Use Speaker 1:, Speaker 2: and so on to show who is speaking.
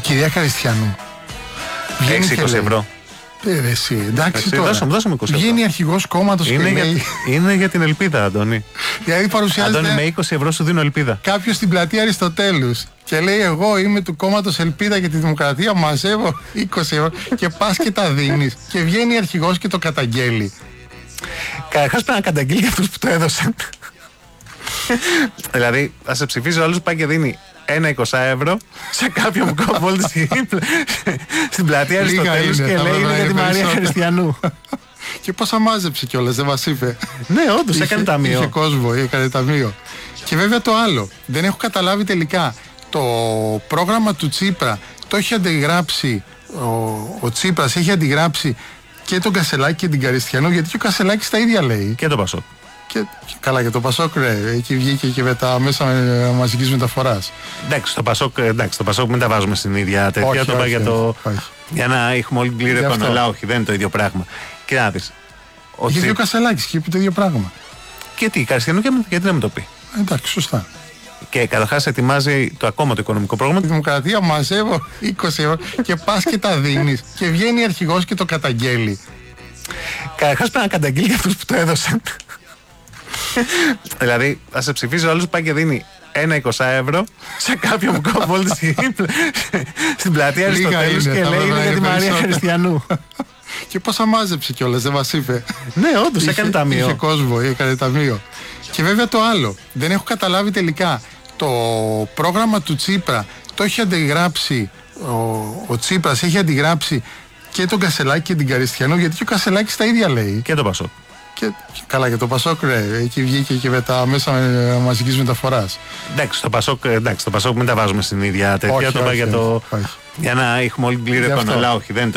Speaker 1: κυρία Καριστιανού.
Speaker 2: 6-20 ευρώ.
Speaker 1: Εσύ, εντάξει τώρα.
Speaker 2: Δώσαμε 20 ευρώ.
Speaker 1: Βγαίνει αρχηγός κόμματος και λέει...
Speaker 2: Είναι για την ελπίδα, Αντώνη.
Speaker 1: Δηλαδή παρουσιάζεται...
Speaker 2: Αντώνη, με 20 ευρώ σου δίνω ελπίδα.
Speaker 1: Κάποιος στην πλατεία Αριστοτέλους και λέει: εγώ είμαι του κόμματος Ελπίδα για τη Δημοκρατία, μαζεύω 20 ευρώ και πας και τα δίνεις. Και βγαίνει αρχηγός και το καταγγέλει.
Speaker 2: Καταρχάς πρέπει να καταγγείλει για αυτούς που το έδωσαν. Δηλαδή, θα σε ψηφίσει ο άλλος που πάει και δίνει 20 ευρώ σε κάποιον που κόβει στην πλατεία Αριστοτέλους και λέει είναι για τη Μαρία Χριστιανού.
Speaker 1: Και πόσα μάζεψε κιόλας, δεν μας είπε.
Speaker 2: Ναι, όντως έκανε ταμείο.
Speaker 1: Είχε κόσμο, έκανε ταμείο. Και βέβαια το άλλο, δεν έχω καταλάβει τελικά. Το πρόγραμμα του Τσίπρα το έχει αντιγράψει, ο Τσίπρας έχει αντιγράψει και τον Κασελάκη και την Καριστιανού, γιατί και ο Κασελάκης τα ίδια λέει.
Speaker 2: Και το Πασόκ.
Speaker 1: Και καλά, για το Πασόκ, εκεί βγήκε και με τα μέσα μαζικής μεταφοράς.
Speaker 2: Εντάξει, το Πασόκ μην τα βάζουμε στην ίδια τέτοια. Για να έχουμε όλη την πλήρη εικόνα. Αλλά όχι, δεν είναι το ίδιο πράγμα. Και να δεις.
Speaker 1: Είχε ο Κασελάκης και είπε το ίδιο πράγμα.
Speaker 2: Και τι, Καριστιανού, γιατί να μην το πει.
Speaker 1: Εντάξει, σωστά.
Speaker 2: Και καταρχάς ετοιμάζει ακόμα το οικονομικό πρόγραμμα.
Speaker 1: Τη Δημοκρατία, μαζεύω 20 ευρώ και πας και τα δίνεις. Και βγαίνει αρχηγός και το καταγγέλει.
Speaker 2: Καταρχάς πρέπει να καταγγείλει για αυτούς που το έδωσαν. Δηλαδή, θα σε ψηφίσει ο άλλος που πάει και δίνει 20 ευρώ σε κάποιον που κόβει στην πλατεία Αριστοτέλους και λέει είναι για τη Μαρία Χριστιανού.
Speaker 1: Και πόσα μάζεψε κιόλας, δεν μας είπε.
Speaker 2: Ναι, όντως έκανε ταμείο.
Speaker 1: Είχε κόσμο, έκανε ταμείο. Και βέβαια το άλλο, δεν έχω καταλάβει τελικά. Το πρόγραμμα του Τσίπρα το έχει αντιγράψει, ο Τσίπρας έχει αντιγράψει και τον Κασελάκη και την Καριστιανού, γιατί και ο Κασελάκης τα ίδια λέει.
Speaker 2: Και το Πασόκ.
Speaker 1: Και καλά, για το Πασόκ, εκεί βγήκε και με τα μέσα μαζικής μεταφοράς.
Speaker 2: Εντάξει, το Πασόκ μην τα βάζουμε στην ίδια τέτοια. Για να έχουμε όλη την πλήρη εικόνα. Αλλά όχι, δεν είναι